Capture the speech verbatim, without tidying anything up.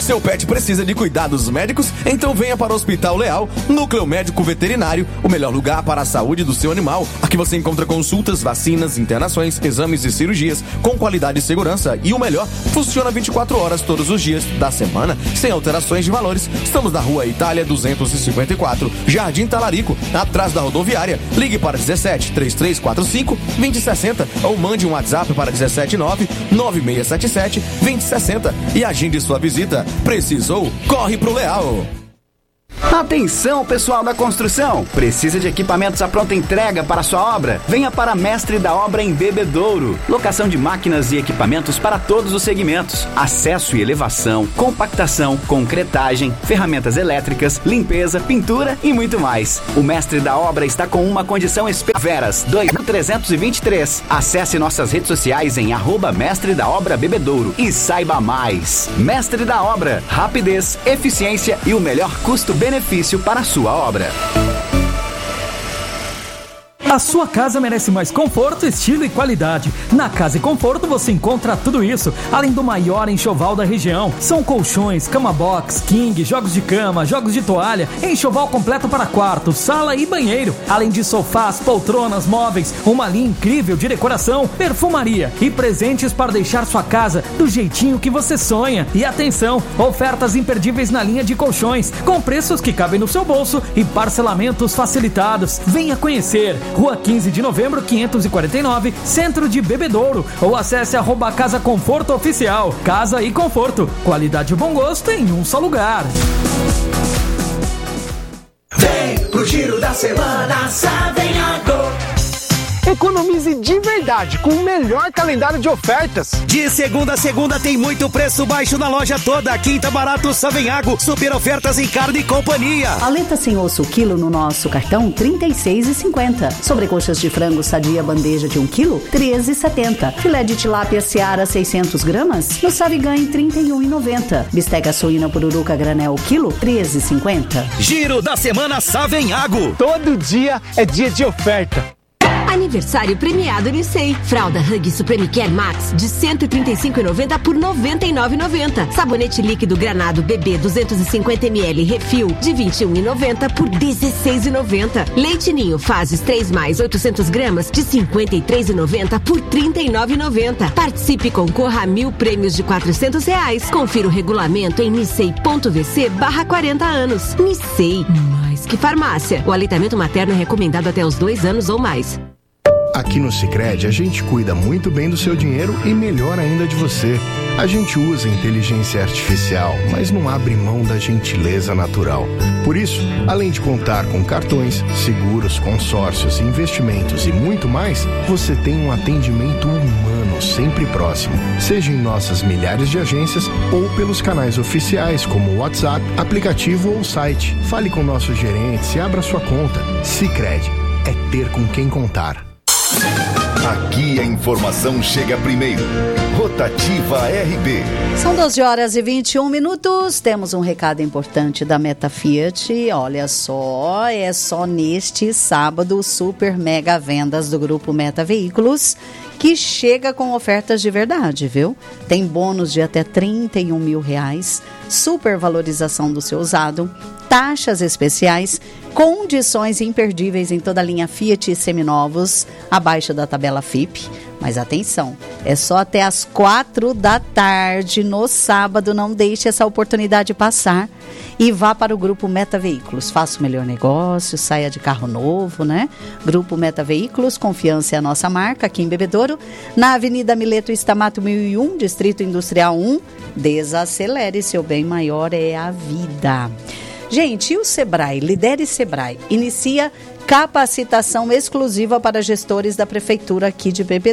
Seu pet precisa de cuidados médicos? Então venha para o Hospital Leal, Núcleo Médico Veterinário, o melhor lugar para a saúde do seu animal. Aqui você encontra consultas, vacinas, internações, exames e cirurgias com qualidade e segurança. E o melhor, funciona vinte e quatro horas todos os dias da semana, sem alterações de valores. Estamos na Rua Itália duzentos e cinquenta e quatro, Jardim Talarico, atrás da rodoviária. Ligue para dezessete, três três quatro cinco, dois zero seis zero ou mande um WhatsApp para dezessete nove, nove seis sete sete, dois zero seis zero e agende sua visita. Precisou? Corre pro Leal! Atenção, pessoal da construção! Precisa de equipamentos à pronta entrega para sua obra? Venha para Mestre da Obra em Bebedouro. Locação de máquinas e equipamentos para todos os segmentos. Acesso e elevação, compactação, concretagem, ferramentas elétricas, limpeza, pintura e muito mais. O Mestre da Obra está com uma condição especial. Veras dois mil trezentos e vinte e três. Acesse nossas redes sociais em arroba Mestre da Obra Bebedouro e saiba mais. Mestre da Obra, rapidez, eficiência e o melhor custo-benefício para a sua obra. A sua casa merece mais conforto, estilo e qualidade. Na Casa e Conforto você encontra tudo isso, além do maior enxoval da região. São colchões, cama box, king, jogos de cama, jogos de toalha, enxoval completo para quarto, sala e banheiro. Além de sofás, poltronas, móveis, uma linha incrível de decoração, perfumaria e presentes para deixar sua casa do jeitinho que você sonha. E atenção, ofertas imperdíveis na linha de colchões, com preços que cabem no seu bolso e parcelamentos facilitados. Venha conhecer. Rua quinze de novembro, quinhentos e quarenta e nove, Centro de Bebedouro. Ou acesse arroba Casa Conforto Oficial. Casa e Conforto. Qualidade e bom gosto em um só lugar. Vem pro Giro da Semana Savenhago. Economize de verdade com o melhor calendário de ofertas. De segunda a segunda tem muito preço baixo na loja toda. Quinta Barato Savenhago, super ofertas em carne e companhia. Aleta sem osso quilo no nosso cartão trinta e seis reais e cinquenta centavos. Sobrecoxas de frango sadia bandeja de um quilo treze reais e setenta centavos. Filé de tilápia Seara seiscentos gramas no Savigan trinta e um reais e noventa centavos. Bisteca suína pururuca granel quilo treze reais e cinquenta centavos. Giro da Semana Savenhago. Todo dia é dia de oferta. Aniversário premiado Unicei. Fralda Hug Supreme Care Max de cento e trinta e cinco reais e noventa centavos por noventa e nove reais e noventa centavos. Sabonete líquido Granado Bebê duzentos e cinquenta mililitros refil de vinte e um reais e noventa centavos por dezesseis reais e noventa centavos. Leite Ninho Fases três mais oitocentos gramas de cinquenta e três reais e noventa centavos por trinta e nove reais e noventa centavos. Participe e concorra a mil prêmios de quatrocentos reais. Confira o regulamento em nicei.vc barra quarenta anos. Nicei, mais que farmácia. O aleitamento materno é recomendado até os dois anos ou mais. Aqui no Sicredi a gente cuida muito bem do seu dinheiro e melhor ainda de você. A gente usa inteligência artificial, mas não abre mão da gentileza natural. Por isso, além de contar com cartões, seguros, consórcios, investimentos e muito mais, você tem um atendimento humano sempre próximo, seja em nossas milhares de agências ou pelos canais oficiais como o WhatsApp, aplicativo ou site. Fale com nossos gerentes e abra sua conta. Sicredi é ter com quem contar. Aqui a informação chega primeiro. Rotativa R B. São doze horas e vinte e um minutos. Temos um recado importante da Meta Fiat. Olha só, é só neste sábado, super mega vendas do Grupo Meta Veículos, que chega com ofertas de verdade, viu? Tem bônus de até trinta e um mil reais, super valorização do seu usado, taxas especiais, condições imperdíveis em toda a linha Fiat e seminovos, abaixo da tabela F I P. Mas atenção, é só até às quatro da tarde no sábado, não deixe essa oportunidade passar e vá para o Grupo Meta Veículos. Faça o melhor negócio, saia de carro novo, né? Grupo Meta Veículos, confiança é a nossa marca, aqui em Bebedouro, na Avenida Mileto Estamato mil e um, Distrito Industrial um. Desacelere, seu bem maior é a vida. Gente, e o Sebrae? Lidere Sebrae. Inicia capacitação exclusiva para gestores da Prefeitura aqui de Bebedouro.